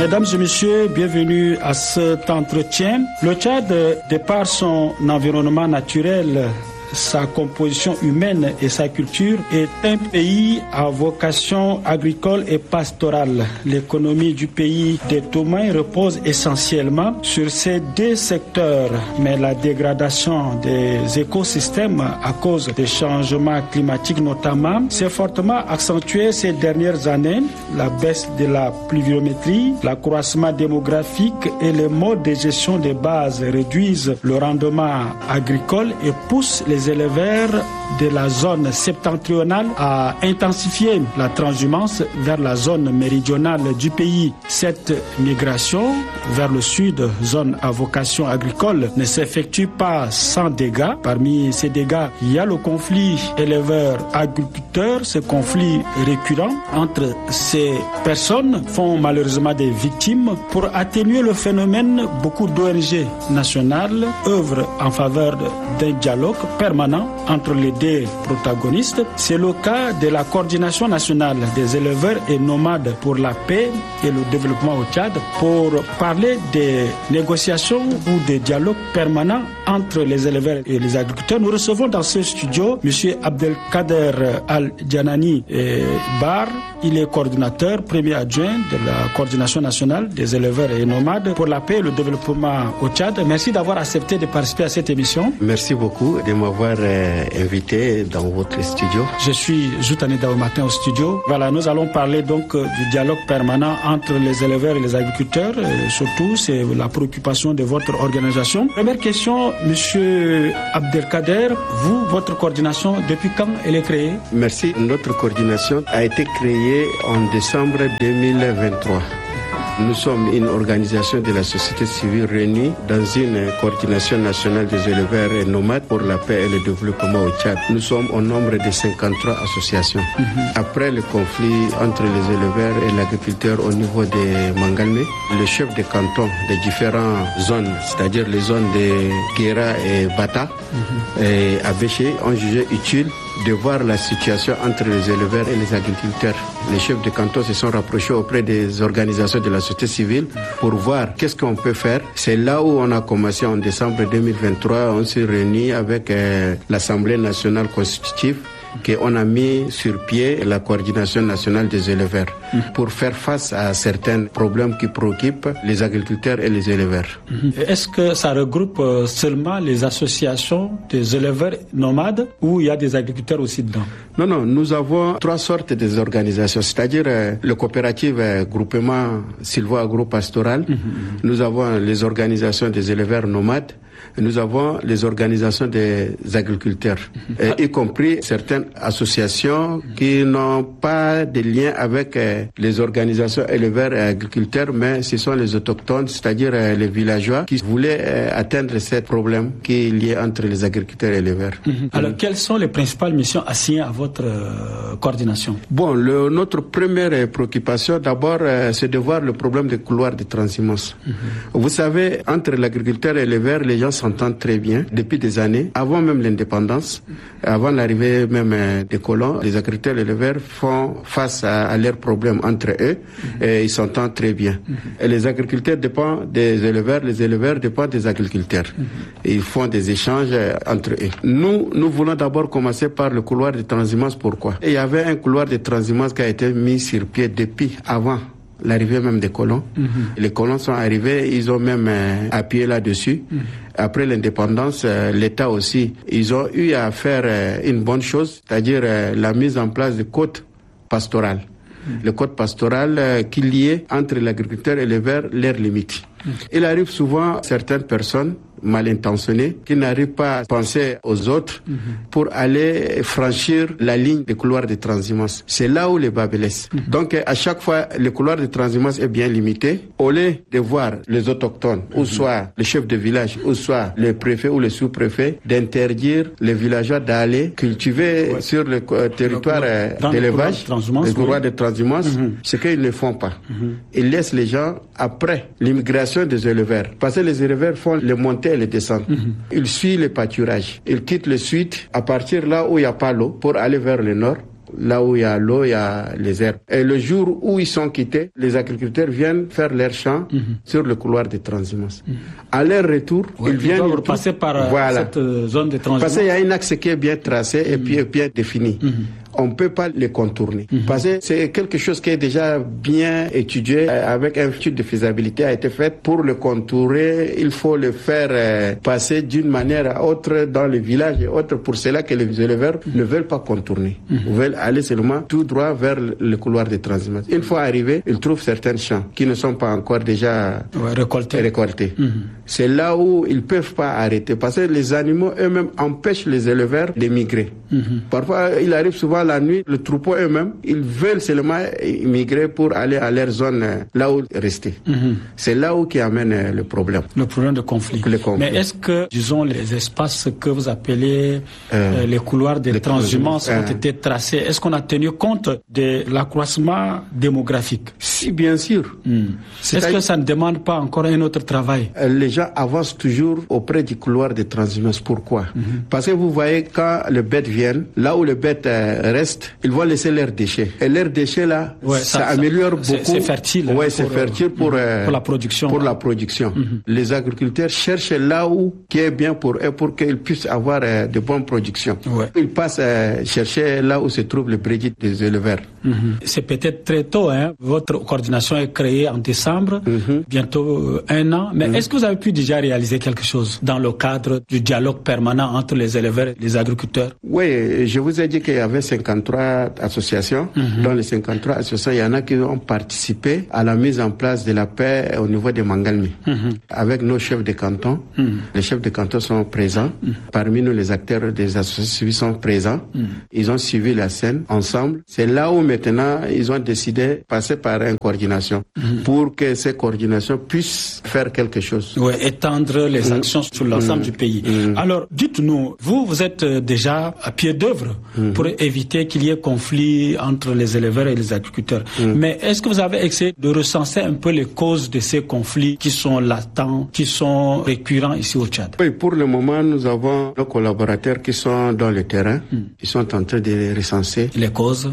Mesdames et messieurs, bienvenue à cet entretien. Le Tchad, de par son environnement naturel, sa composition humaine et sa culture, est un pays à vocation agricole et pastorale. L'économie du pays des Toumaï repose essentiellement sur ces deux secteurs, mais la dégradation des écosystèmes à cause des changements climatiques notamment s'est fortement accentuée ces dernières années. La baisse de la pluviométrie, l'accroissement démographique et les modes de gestion des bases réduisent le rendement agricole et poussent les éleveurs de la zone septentrionale à intensifier la transhumance vers la zone méridionale du pays. Cette migration vers le sud, zone à vocation agricole, ne s'effectue pas sans dégâts. Parmi ces dégâts, il y a le conflit éleveur-agriculteur. Ce conflit récurrent entre ces personnes font malheureusement des victimes. Pour atténuer le phénomène, beaucoup d'ONG nationales œuvrent en faveur d'un dialogue permanent entre les deux protagonistes. C'est le cas de la coordination nationale des éleveurs et nomades pour la paix et le développement au Tchad. Pour parler des négociations ou des dialogues permanents entre les éleveurs et les agriculteurs, nous recevons dans ce studio M. Abdelkader Al-Djanani Bar. Il est coordinateur, premier adjoint de la coordination nationale des éleveurs et nomades pour la paix et le développement au Tchad. Merci d'avoir accepté de participer à cette émission. Merci beaucoup de m'avoir invité dans votre studio. Je suis Zoutane Daoumatin au studio. Voilà, nous allons parler donc du dialogue permanent entre les éleveurs et les agriculteurs. Surtout, c'est la préoccupation de votre organisation. Première question, Monsieur Abdelkader, vous, votre coordination, depuis quand elle est créée? Merci. Notre coordination a été créée en décembre 2023. Nous sommes une organisation de la société civile réunie dans une coordination nationale des éleveurs et nomades pour la paix et le développement au Tchad. Nous sommes au nombre de 53 associations. Après le conflit entre les éleveurs et l'agriculteur au niveau de Mangalmé, le chef de canton des différentes zones, c'est-à-dire les zones de Guéra et Bata et Abéché, ont jugé utile de voir la situation entre les éleveurs et les agriculteurs. Les chefs de canton se sont rapprochés auprès des organisations de la société civile pour voir qu'est-ce qu'on peut faire. C'est là où on a commencé en décembre 2023. On s'est réunis avec l'Assemblée nationale constitutive qu'on a mis sur pied la coordination nationale des éleveurs pour faire face à certains problèmes qui préoccupent les agriculteurs et les éleveurs. Est-ce que ça regroupe seulement les associations des éleveurs nomades ou il y a des agriculteurs aussi dedans? Non, nous avons trois sortes d'organisations, c'est-à-dire le coopérative groupement sylvo-agro-pastoral, nous avons les organisations des éleveurs nomades, nous avons les organisations des agriculteurs, y compris certaines associations qui n'ont pas de lien avec les organisations éleveurs et agriculteurs, mais ce sont les autochtones, c'est-à-dire les villageois qui voulaient atteindre ce problème qui est lié entre les agriculteurs et les éleveurs. Alors, quelles sont les principales missions assignées à votre coordination? Bon, notre première préoccupation, d'abord, c'est de voir le problème des couloirs de transhumance. Vous savez, entre l'agriculteur et l'éleveur, les gens s'entendent très bien depuis des années, avant même l'indépendance, avant l'arrivée même des colons. Les agriculteurs et les éleveurs font face à leurs problèmes entre eux et ils s'entendent très bien. Et les agriculteurs dépendent des éleveurs, les éleveurs dépendent des agriculteurs. Et ils font des échanges entre eux. Nous voulons d'abord commencer par le couloir de transhumance. Pourquoi? Il y avait un couloir de transhumance qui a été mis sur pied depuis avant l'arrivée même des colons. Les colons sont arrivés, ils ont même appuyé là-dessus. Après l'indépendance, l'État aussi, ils ont eu à faire une bonne chose, c'est-à-dire la mise en place de côtes pastorales. Le code pastoral qui liait entre l'agriculteur et l'éleveur leurs limites. Il arrive souvent certaines personnes mal intentionnées qui n'arrivent pas à penser aux autres pour aller franchir la ligne des couloirs de transhumance. C'est là où les bas blessent. Donc à chaque fois, le couloir de transhumance est bien limité. Au lieu de voir les autochtones, ou soit le chef de village, ou soit le préfet ou le sous-préfet, d'interdire les villageois d'aller cultiver sur le territoire d'élevage, le couloir de transhumance, ce qu'ils ne font pas. Ils laissent les gens après l'immigration des éleveurs. Parce que les éleveurs font les montées et les descentes. Ils suivent le pâturage. Ils quittent le sud à partir là où il n'y a pas l'eau pour aller vers le nord, Là où il y a l'eau, il y a les herbes. Et le jour où ils sont quittés, les agriculteurs viennent faire leurs champs sur le couloir de transhumance. À leur retour, ils viennent passer par cette zone de transhumance. Parce qu'il y a un axe qui est bien tracé et puis bien défini. On ne peut pas les contourner. Parce que c'est quelque chose qui est déjà bien étudié, avec une étude de faisabilité a été faite. Pour le contourer, il faut le faire passer d'une manière à autre dans le village et autre. Pour cela que les éleveurs ne veulent pas contourner. Ils veulent aller seulement tout droit vers le couloir de transhumance. Une fois arrivés, ils trouvent certains champs qui ne sont pas encore déjà récoltés. C'est là où ils ne peuvent pas arrêter parce que les animaux eux-mêmes empêchent les éleveurs de migrer. Parfois, il arrive souvent la nuit, le troupeau eux-mêmes, ils veulent seulement migrer pour aller à leur zone là où rester. C'est là où qui amène le problème. Le problème de conflit. Mais est-ce que, disons, les espaces que vous appelez les couloirs de transhumance ont été tracés? Est-ce qu'on a tenu compte de l'accroissement démographique? Si, bien sûr. Est-ce que ça ne demande pas encore un autre travail? Les gens avancent toujours auprès du couloir de transhumance. Pourquoi? Parce que vous voyez, quand les bêtes viennent, là où les bêtes restent, ils vont laisser leurs déchets. Et leurs déchets là, ça améliore beaucoup. C'est fertile. Oui, c'est fertile pour la production. Pour la production. Les agriculteurs cherchent là où qui est bien pour eux, pour qu'ils puissent avoir de bonnes productions. Ils passent chercher là où se trouvent les brebis des éleveurs. C'est peut-être très tôt, hein. Votre coordination est créée en décembre, bientôt 1 an. Mais est-ce que vous avez pu déjà réaliser quelque chose dans le cadre du dialogue permanent entre les éleveurs et les agriculteurs? Oui, je vous ai dit qu'il y avait 53 associations. Dans les 53 associations, il y en a qui ont participé à la mise en place de la paix au niveau de Mangalmi. Avec nos chefs de canton. Les chefs de canton sont présents. Parmi nous, les acteurs des associations civiles sont présents. Ils ont suivi la scène ensemble. C'est là où maintenant, ils ont décidé de passer par une coordination pour que ces coordinations puissent faire quelque chose. Oui, étendre les actions sur l'ensemble du pays. Alors, dites-nous, vous êtes déjà à pied d'œuvre pour éviter qu'il y ait conflit entre les éleveurs et les agriculteurs. Mais est-ce que vous avez essayé de recenser un peu les causes de ces conflits qui sont latents, qui sont récurrents ici au Tchad? Oui, pour le moment, nous avons nos collaborateurs qui sont dans le terrain. Ils sont en train de recenser les causes.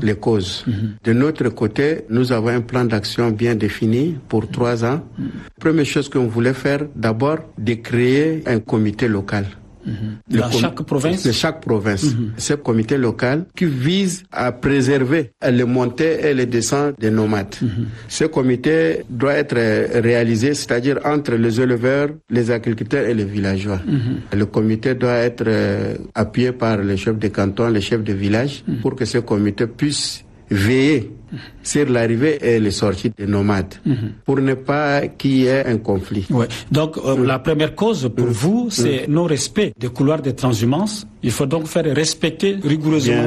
De notre côté, nous avons un plan d'action bien défini pour 3 ans. Première chose qu'on voulait faire, d'abord, de créer un comité local. Dans chaque province? De chaque province. Ce comité local qui vise à préserver les montées et les descentes des nomades. Ce comité doit être réalisé, c'est-à-dire entre les éleveurs, les agriculteurs et les villageois. Le comité doit être appuyé par les chefs de canton, les chefs de village, pour que ce comité puisse veiller sur l'arrivée et les sorties des nomades, pour ne pas qu'il y ait un conflit. Donc, la première cause pour vous, c'est non-respect des couloirs de transhumance. Il faut donc faire respecter rigoureusement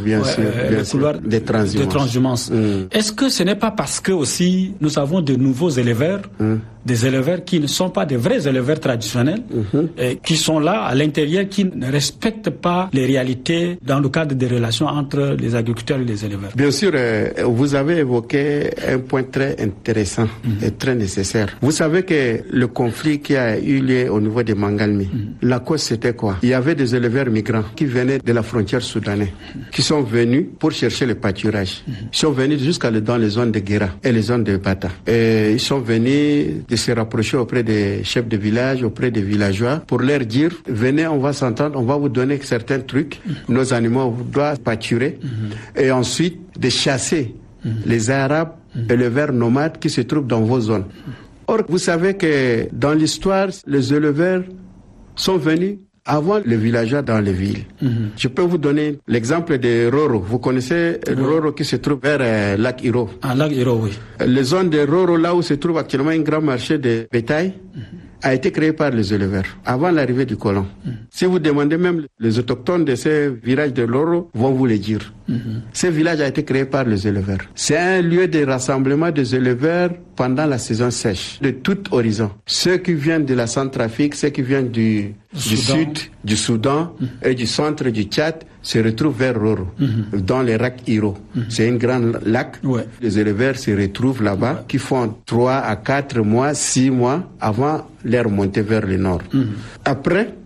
les couloirs de transhumance. Est-ce que ce n'est pas parce que aussi nous avons de nouveaux éleveurs, des éleveurs qui ne sont pas des vrais éleveurs traditionnels, et qui sont là à l'intérieur, qui ne respectent pas les réalités dans le cadre des relations entre les agriculteurs et les éleveurs? Bien sûr, vous avez évoqué un point très intéressant et très nécessaire. Vous savez que le conflit qui a eu lieu au niveau de Mangalmi, la cause c'était quoi? Il y avait des éleveurs migrants qui venaient de la frontière soudanaise, qui sont venus pour chercher le pâturage. Ils sont venus jusqu'à dans les zones de Guéra et les zones de Bata. Et ils sont venus de se rapprocher auprès des chefs de village, auprès des villageois, pour leur dire, venez, on va s'entendre, on va vous donner certains trucs, nos animaux doivent pâturer, et ensuite de chasser les Arabes éleveurs nomades qui se trouvent dans vos zones. Or, vous savez que dans l'histoire, les éleveurs sont venus avant les villageois dans les villes. Je peux vous donner l'exemple de Roro. Vous connaissez Roro qui se trouve vers Lac Hiro. Lac Hiro, oui. Les zones de Roro, là où se trouve actuellement un grand marché de bétail, a été créé par les éleveurs avant l'arrivée du colon. Si vous demandez même les autochtones de ces villages de Roro, vont vous le dire. Ce village a été créé par les éleveurs. C'est un lieu de rassemblement des éleveurs pendant la saison sèche, de tout horizon. Ceux qui viennent de la Centrafrique, ceux qui viennent du sud, du Soudan et du centre du Tchad se retrouvent vers Roro, dans les lacs Hiro. C'est un grand lac. Les éleveurs se retrouvent là-bas, qui font 3 à 4 mois, 6 mois avant leur montée vers le nord. Après,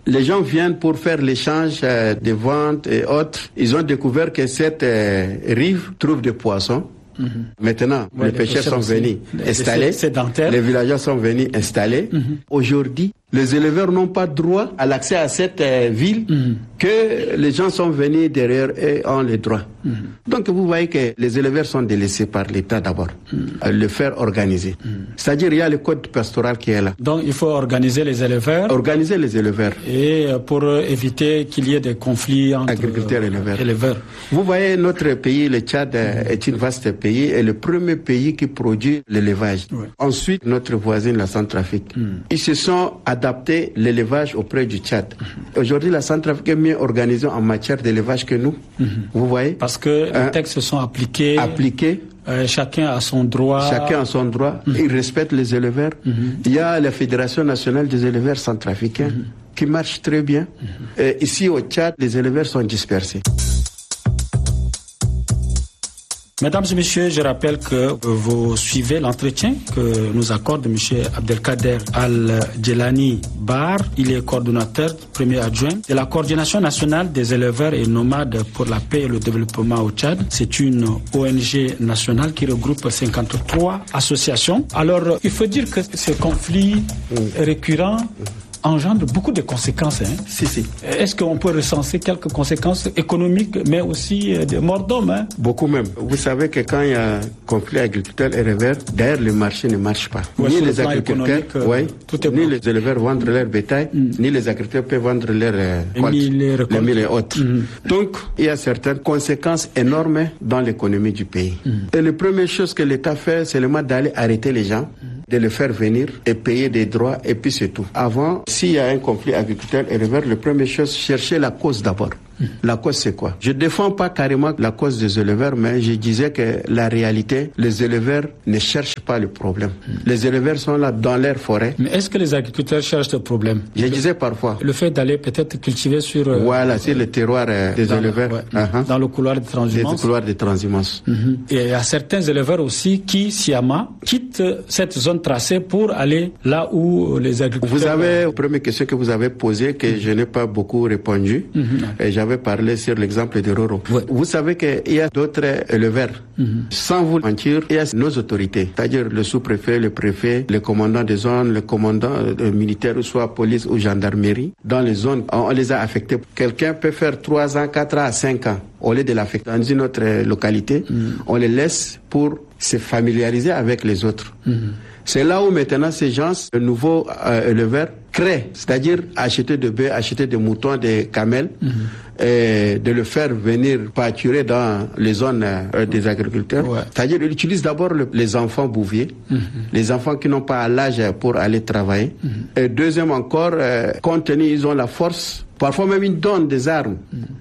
Les gens viennent pour faire l'échange de ventes et autres. Ils ont découvert que cette rive trouve des poissons. Maintenant, les pêcheurs sont venus installer, les villageois sont venus installer. Aujourd'hui, les éleveurs n'ont pas droit à l'accès à cette ville que les gens sont venus derrière et ont les droits. Donc vous voyez que les éleveurs sont délaissés par l'État d'abord, à le faire organiser. C'est-à-dire il y a le code pastoral qui est là. Donc il faut organiser les éleveurs. Organiser les éleveurs. Et pour éviter qu'il y ait des conflits entre agriculteurs et éleveurs. Vous voyez notre pays, le Tchad, est une vaste pays et le premier pays qui produit l'élevage. Ensuite, notre voisin, la Centrafrique. Ils se sont adaptés l'élevage auprès du Tchad. Aujourd'hui, la Centrafrique est mieux organisée en matière d'élevage que nous. Vous voyez? Parce que les textes sont appliqués. Chacun a son droit. Chacun a son droit. Ils respectent les éleveurs. Il y a la Fédération nationale des éleveurs centrafricains qui marche très bien. Et ici au Tchad, les éleveurs sont dispersés. Mesdames et messieurs, je rappelle que vous suivez l'entretien que nous accorde M. Abdelkader Al-Djelani Bar. Il est coordonnateur, premier adjoint de la Coordination nationale des éleveurs et nomades pour la paix et le développement au Tchad. C'est une ONG nationale qui regroupe 53 associations. Alors, il faut dire que ce conflit récurrent engendre beaucoup de conséquences. Si. Est-ce qu'on peut recenser quelques conséquences économiques, mais aussi de morts d'hommes? Beaucoup même. Vous savez que quand il y a un conflit agriculteur-éleveur, d'ailleurs le marché ne marche pas. Ni les agriculteurs, ni les éleveurs vendent leur bétail, ni les agriculteurs peuvent vendre leurs mil et autres. Donc, il y a certaines conséquences énormes dans l'économie du pays. Et la première chose que l'État fait, c'est d'aller arrêter les gens, de les faire venir et payer des droits, et puis c'est tout. Avant, s'il y a un conflit agriculteur-éleveur, la première chose, chercher la cause d'abord. La cause, c'est quoi? Je ne défends pas carrément la cause des éleveurs, mais je disais que la réalité, les éleveurs ne cherchent pas le problème. Les éleveurs sont là dans leur forêt. Mais est-ce que les agriculteurs cherchent le problème? Je disais parfois. Le fait d'aller peut-être cultiver sur... voilà, c'est le terroir des éleveurs. Dans le couloir de transhumance. Le couloir de transhumance. Et il y a certains éleveurs aussi qui, sciemment, quittent cette zone tracée pour aller là où les agriculteurs... Vous avez, la première question que vous avez posée, que je n'ai pas beaucoup répondu, et j'avais parlé sur l'exemple de Roro. Vous savez qu'il y a d'autres éleveurs. Sans vous mentir, il y a nos autorités, c'est-à-dire le sous-préfet, le préfet, le commandant des zones, le commandant militaire, soit police ou gendarmerie. Dans les zones, on les a affectés. Quelqu'un peut faire 3 ans, 4 ans, 5 ans. Au lieu de l'affecter dans une autre localité, on les laisse pour se familiariser avec les autres. C'est là où maintenant ces gens, de nouveaux éleveurs, créent, c'est-à-dire acheter des bœufs, acheter des moutons, des camels, et de le faire venir pâturer dans les zones des agriculteurs. C'est-à-dire ils utilisent d'abord les enfants bouviers, les enfants qui n'ont pas l'âge pour aller travailler. Et deuxième encore, compte tenu, ils ont la force. Parfois même ils donnent des armes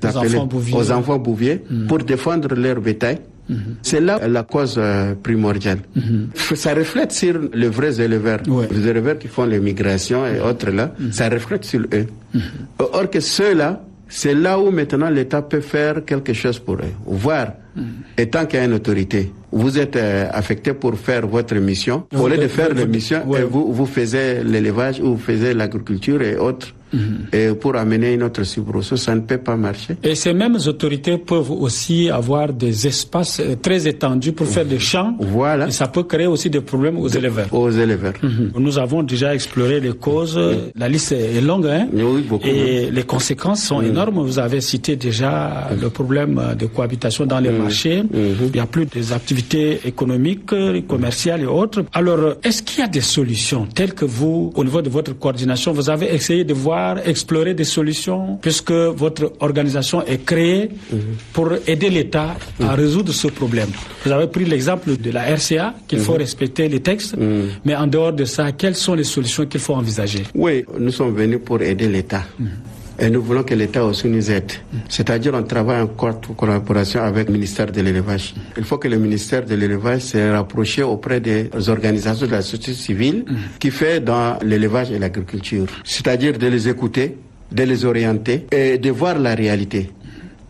aux enfants bouviers pour défendre leur bétail. C'est là la cause primordiale. Ça reflète sur les vrais éleveurs. Les éleveurs qui font les migrations et autres là, ça reflète sur eux. Or que ceux-là, c'est là où maintenant l'État peut faire quelque chose pour eux. Voir, étant qu'il y a une autorité, vous êtes affecté pour faire votre mission. Au lieu de faire la mission, vous faisiez l'élevage ou vous faisiez l'agriculture et autres. Et pour amener une autre soubresaut, ça ne peut pas marcher. Et ces mêmes autorités peuvent aussi avoir des espaces très étendus pour faire des champs. Voilà. Et ça peut créer aussi des problèmes aux éleveurs. Nous avons déjà exploré les causes. La liste est longue, Oui, beaucoup. Et les conséquences sont énormes. Vous avez cité déjà le problème de cohabitation dans les marchés. Il n'y a plus des activités économiques, commerciales et autres. Alors, est-ce qu'il y a des solutions telles que vous, au niveau de votre coordination, vous avez essayé de explorer des solutions, puisque votre organisation est créée pour aider l'État à résoudre ce problème? Vous avez pris l'exemple de la RCA, qu'il faut respecter les textes, mais en dehors de ça, quelles sont les solutions qu'il faut envisager? Oui, nous sommes venus pour aider l'État. Et nous voulons que l'État aussi nous aide. C'est-à-dire on travaille en collaboration avec le ministère de l'Élevage. Il faut que le ministère de l'Élevage se rapproche auprès des organisations de la société civile qui fait dans l'élevage et l'agriculture. C'est-à-dire de les écouter, de les orienter et de voir la réalité.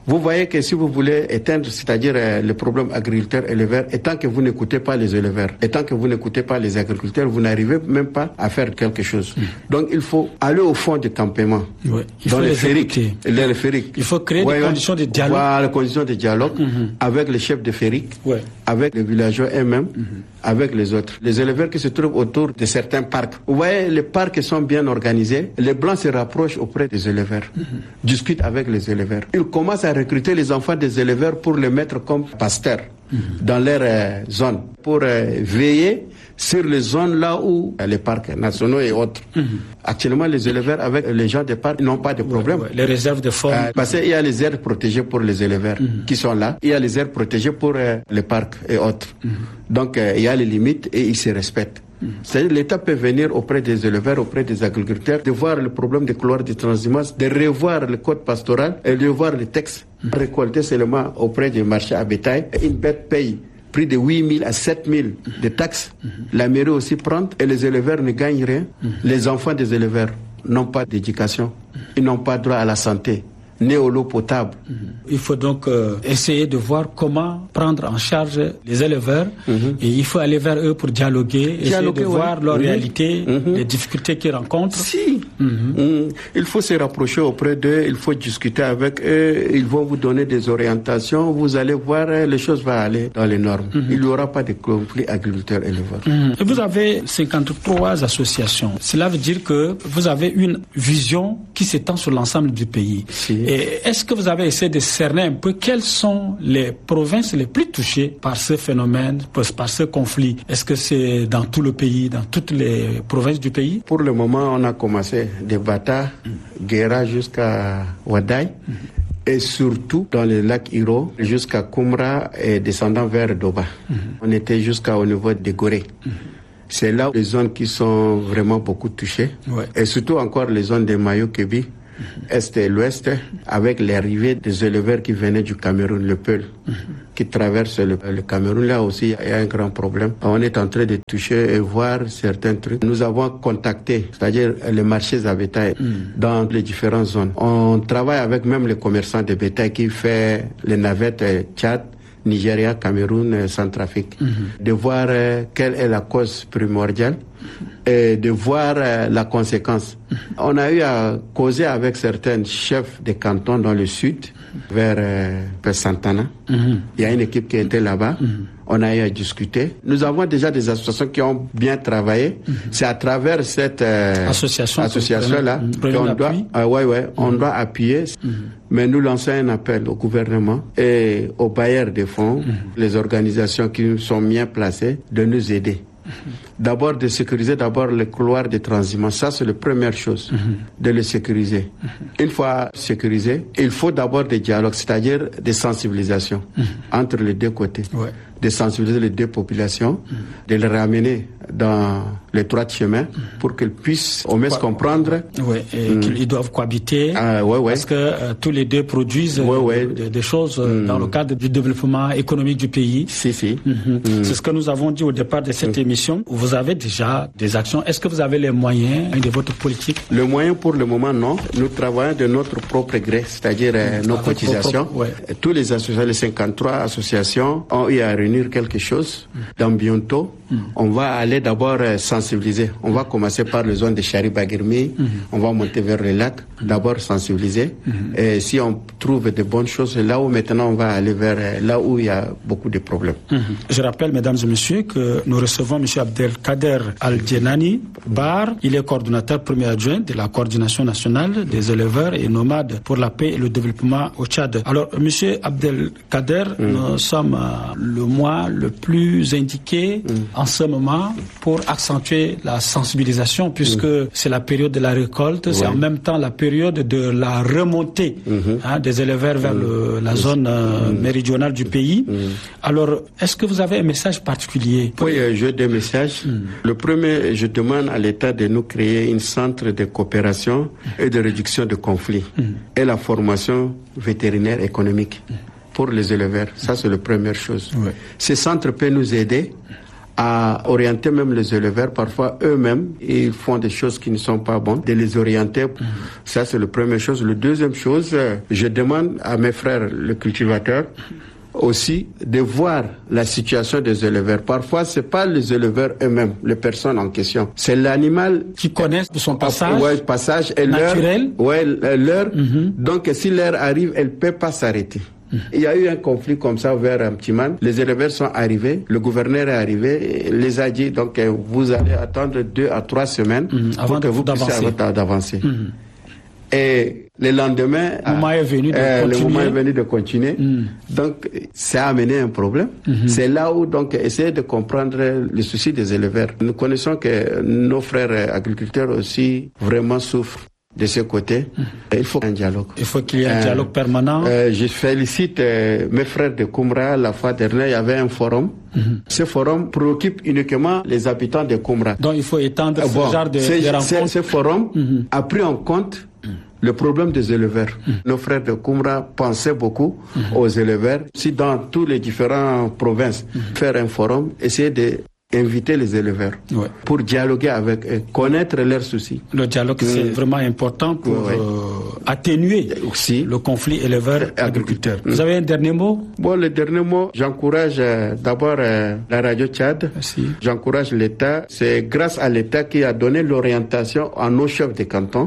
Vous voyez que si vous voulez éteindre, c'est-à-dire le problème agriculteur-éleveur, et tant que vous n'écoutez pas les éleveurs, et tant que vous n'écoutez pas les agriculteurs, vous n'arrivez même pas à faire quelque chose. Donc il faut aller au fond du campement. Oui. Il dans faut les fériques. Il faut créer des conditions de dialogue. Voilà, les conditions de dialogue avec les chefs de fériques, avec les villageois eux-mêmes, avec les autres. Les éleveurs qui se trouvent autour de certains parcs. Vous voyez, les parcs sont bien organisés. Les Blancs se rapprochent auprès des éleveurs, discutent avec les éleveurs. Ils commencent à recruter les enfants des éleveurs pour les mettre comme pasteurs dans leur zone, pour veiller sur les zones là où les parcs nationaux et autres. Actuellement, les éleveurs avec les gens des parcs n'ont pas de problème. Les réserves de faune. Parce qu'il y a les aires protégées pour les éleveurs qui sont là. Il y a les aires protégées pour les parcs et autres. Donc, il y a les limites et ils se respectent. C'est-à-dire l'État peut venir auprès des éleveurs, auprès des agriculteurs, de voir le problème des couloirs de transhumance, de revoir le code pastoral et de revoir les textes. Récolter seulement auprès des marchés à bétail. Une bête paye près de 8 000 à 7 000 de taxes. La mairie aussi prend et les éleveurs ne gagnent rien. Les enfants des éleveurs n'ont pas d'éducation. Ils n'ont pas droit à la santé, ni à l'eau potable. Il faut donc essayer de voir comment prendre en charge les éleveurs et il faut aller vers eux pour dialoguer essayer de voir leur réalité, les difficultés qu'ils rencontrent. Il faut se rapprocher auprès d'eux, il faut discuter avec eux, ils vont vous donner des orientations, vous allez voir, les choses vont aller dans les normes. Il n'y aura pas de conflit agriculteur-éleveur. Et vous avez 53 associations. Cela veut dire que vous avez une vision qui s'étend sur l'ensemble du pays. Et est-ce que vous avez essayé de cerner un peu quelles sont les provinces les plus touchées par ce phénomène, par ce conflit? Est-ce que c'est dans tout le pays, dans toutes les provinces du pays? Pour le moment, on a commencé de Bata, Guéra jusqu'à Wadaï. Et surtout dans le lac Iro, jusqu'à Koumra et descendant vers Doba. On était jusqu'au niveau de Gorée. C'est là les zones qui sont vraiment beaucoup touchées. Et surtout encore les zones de Mayo-Kébi, est et l'ouest, avec l'arrivée des éleveurs qui venaient du Cameroun, le Peul, qui traverse le Cameroun. Là aussi, il y a un grand problème. On est en train de toucher et voir certains trucs. Nous avons contacté, c'est-à-dire les marchés à bétail dans les différentes zones. On travaille avec même les commerçants de bétail qui font les navettes Tchad, Nigeria, Cameroun, Centrafrique. De voir quelle est la cause primordiale et de voir la conséquence. On a eu à causer avec certains chefs de cantons dans le sud, vers Santana. Il y a une équipe qui était là-bas. On a eu à discuter. Nous avons déjà des associations qui ont bien travaillé. C'est à travers cette association-là qu'on doit, on doit appuyer. Mais nous lançons un appel au gouvernement et aux bailleurs de fonds, les organisations qui sont bien placées, de nous aider. D'abord de sécuriser le couloir de transhumance. Ça, c'est la première chose, de le sécuriser. Une fois sécurisé, il faut d'abord des dialogues, c'est-à-dire des sensibilisations entre les deux côtés. De sensibiliser les deux populations, de les ramener dans les droits de chemin pour qu'ils puissent au moins comprendre. Qu'ils doivent cohabiter parce que tous les deux produisent des choses dans le cadre du développement économique du pays. C'est ce que nous avons dit au départ de cette émission. Vous avez déjà des actions. Est-ce que vous avez les moyens de votre politique? Le moyen pour le moment, non. Nous travaillons de notre propre gré, c'est-à-dire nos cotisations. Tous les associations, les 53 associations ont eu à réunir quelque chose. Dans bientôt, on va aller d'abord sensibiliser. On va commencer par les zones de Chari-Bagirmi. On va monter vers le lac. D'abord sensibiliser. Et si on trouve de bonnes choses, là où maintenant on va aller vers là où il y a beaucoup de problèmes. Je rappelle, mesdames et messieurs, que nous recevons M. Abdelkader Al-Djenani Bar. Il est coordonnateur premier adjoint de la coordination nationale des éleveurs et nomades pour la paix et le développement au Tchad. Alors, M. Abdelkader, nous sommes le mois le plus indiqué en ce moment pour accentuer la sensibilisation, puisque c'est la période de la récolte, c'est en même temps la période de la remontée des éleveurs vers la zone méridionale du pays. Alors, est-ce que vous avez un message particulier? Oui, j'ai des messages. Le premier, je demande à l'État de nous créer un centre de coopération et de réduction de conflits et la formation vétérinaire économique pour les éleveurs. Ça, c'est la première chose. Ce centre peut nous aider à orienter même les éleveurs. Parfois, eux-mêmes, ils font des choses qui ne sont pas bonnes, de les orienter. Ça, c'est la première chose. La deuxième chose, je demande à mes frères, les cultivateurs, aussi de voir la situation des éleveurs. Parfois, c'est pas les éleveurs eux-mêmes, les personnes en question. C'est l'animal qui connaissent de son passage, passage et naturel. L'heure. Donc, si l'heure arrive, elle peut pas s'arrêter. Il y a eu un conflit comme ça vers un petit man. Les éleveurs sont arrivés, le gouverneur est arrivé, les a dit donc vous allez attendre 2 à 3 semaines avant que vous puissiez d'avancer. Et le lendemain, le moment est venu de continuer. Donc, ça a amené un problème. C'est là où, donc, essayer de comprendre les soucis des éleveurs. Nous connaissons que nos frères agriculteurs aussi vraiment souffrent de ce côté. Il faut un dialogue. Il faut qu'il y ait un dialogue permanent. Je félicite mes frères de Koumra. La fois dernière, il y avait un forum. Ce forum préoccupe uniquement les habitants de Koumra. Donc, il faut étendre ce genre de rencontres. Ce forum a pris en compte le problème des éleveurs. Nos frères de Koumra pensaient beaucoup aux éleveurs. Si dans tous les différentes provinces, faire un forum, essayer d'inviter les éleveurs pour dialoguer avec eux, connaître leurs soucis. Le dialogue, c'est vraiment important pour atténuer aussi le conflit éleveur-agriculteur. Vous avez un dernier mot? Bon, le dernier mot, j'encourage d'abord la radio Tchad. Merci. J'encourage l'État. C'est grâce à l'État qui a donné l'orientation à nos chefs de canton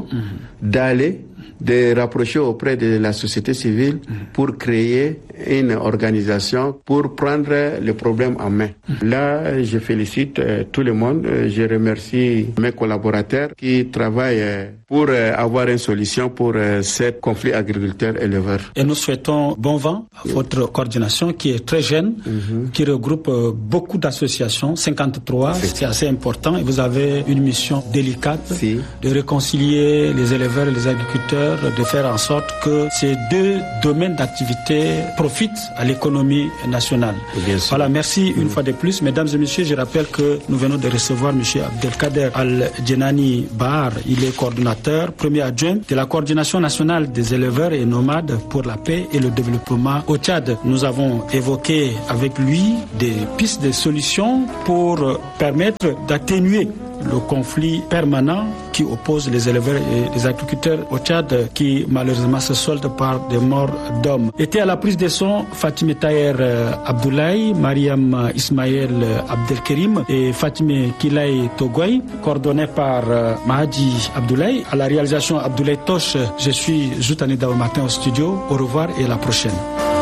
de rapprocher auprès de la société civile pour créer une organisation pour prendre le problème en main. Là, je félicite tout le monde. Je remercie mes collaborateurs qui travaillent pour avoir une solution pour ce conflit agriculteur-éleveur. Et nous souhaitons bon vent à votre coordination qui est très jeune, qui regroupe beaucoup d'associations, 53, c'est assez important. Et vous avez une mission délicate de réconcilier les éleveurs et les agriculteurs, de faire en sorte que ces deux domaines d'activité profitent à l'économie nationale. Voilà, merci une fois de plus. Mesdames et messieurs, je rappelle que nous venons de recevoir M. Abdelkader Al-Djenani Bahar. Il est coordonnateur, premier adjoint de la coordination nationale des éleveurs et nomades pour la paix et le développement au Tchad. Nous avons évoqué avec lui des pistes de solutions pour permettre d'atténuer le conflit permanent qui oppose les éleveurs et les agriculteurs au Tchad, qui malheureusement se solde par des morts d'hommes. Était à la prise de son Fatime Taher Abdoulaye, Mariam Ismaël Abdelkerim et Fatime Kilay Togouay, coordonné par Mahadi Abdoulaye. À la réalisation Abdoulaye Tosh, je suis Zoutani Daoumatin au studio. Au revoir et à la prochaine.